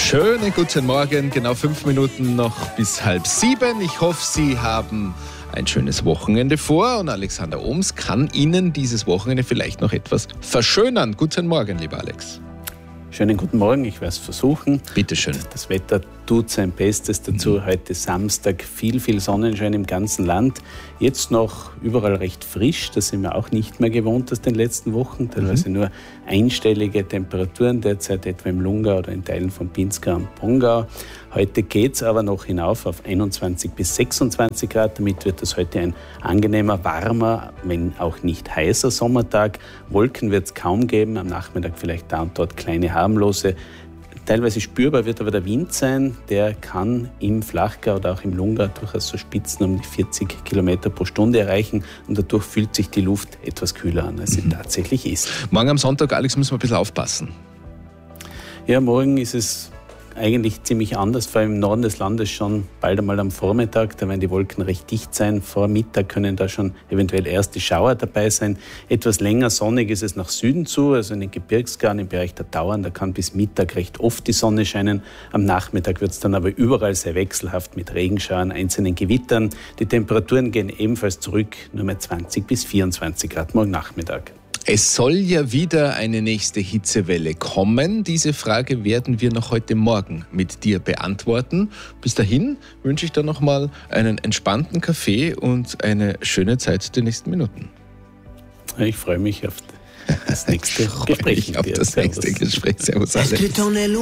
Schönen guten Morgen, genau 5 Minuten noch bis 6:30. Ich hoffe, Sie haben ein schönes Wochenende vor und Alexander Ohms kann Ihnen dieses Wochenende vielleicht noch etwas verschönern. Guten Morgen, lieber Alex. Schönen guten Morgen, ich werde es versuchen. Bitte schön. Das Wetter tut sein Bestes dazu. Heute Samstag viel Sonnenschein im ganzen Land. Jetzt noch überall recht frisch, das sind wir auch nicht mehr gewohnt aus den letzten Wochen. Teilweise nur einstellige Temperaturen derzeit, etwa im Lungau oder in Teilen von Pinzgau und Pongau. Heute geht es aber noch hinauf auf 21 bis 26 Grad. Damit wird es heute ein angenehmer, warmer, wenn auch nicht heißer Sommertag. Wolken wird es kaum geben, am Nachmittag vielleicht da und dort kleine harmlose. Teilweise spürbar wird aber der Wind sein, der kann im Flachgau oder auch im Lungau durchaus so Spitzen um die 40 Kilometer pro Stunde erreichen und dadurch fühlt sich die Luft etwas kühler an, als sie tatsächlich ist. Morgen am Sonntag, Alex, müssen wir ein bisschen aufpassen. Ja, morgen ist es eigentlich ziemlich anders, vor allem im Norden des Landes schon bald einmal am Vormittag. Da werden die Wolken recht dicht sein. Vor Mittag können da schon eventuell erste Schauer dabei sein. Etwas länger sonnig ist es nach Süden zu, also in den Gebirgsgarten im Bereich der Tauern. Da kann bis Mittag recht oft die Sonne scheinen. Am Nachmittag wird es dann aber überall sehr wechselhaft mit Regenschauern, einzelnen Gewittern. Die Temperaturen gehen ebenfalls zurück, nur mehr 20 bis 24 Grad morgen Nachmittag. Es soll ja wieder eine nächste Hitzewelle kommen. Diese Frage werden wir noch heute Morgen mit dir beantworten. Bis dahin wünsche ich dir nochmal einen entspannten Kaffee und eine schöne Zeit der nächsten Minuten. Ich freue mich auf das nächste Gespräch. Servus, Alex.